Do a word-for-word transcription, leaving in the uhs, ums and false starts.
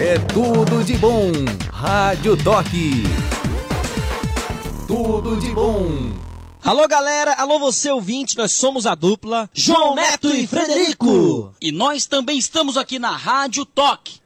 É tudo de bom. Rádio Toque. Tudo de bom. Alô galera, alô você ouvinte, nós somos a dupla João Neto e Frederico. E nós também estamos aqui na Rádio Toque.